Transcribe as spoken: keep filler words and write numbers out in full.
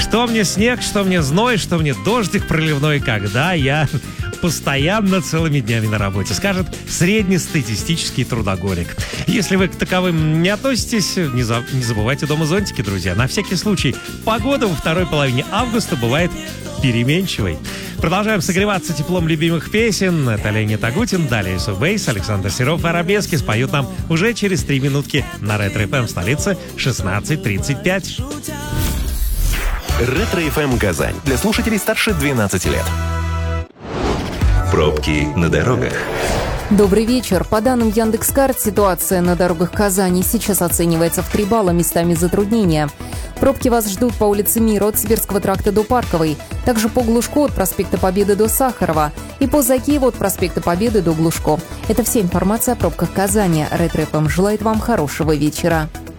Что мне снег, что мне зной, что мне дождик проливной, когда я постоянно целыми днями на работе, скажет среднестатистический трудоголик. Если вы к таковым не относитесь, не, за, не забывайте дома зонтики, друзья. На всякий случай, погода во второй половине августа бывает переменчивой. Продолжаем согреваться теплом любимых песен. Это Леонид Агутин, далее Эйс оф Бейс, Александр Серов и Арабески споют нам уже через три минутки на Ретро эф эм в столице шестнадцать тридцать пять. Ретро эф эм Казань для слушателей старше двенадцати лет. Пробки на дорогах. Добрый вечер. По данным Яндекс.Карт, ситуация на дорогах Казани сейчас оценивается в три балла, местами затруднения. Пробки вас ждут по улице Мира от Сибирского тракта до Парковой, также по Глушко от проспекта Победы до Сахарова и по Закиеву от проспекта Победы до Глушко. Это вся информация о пробках Казани. Ретро эф эм желает вам хорошего вечера.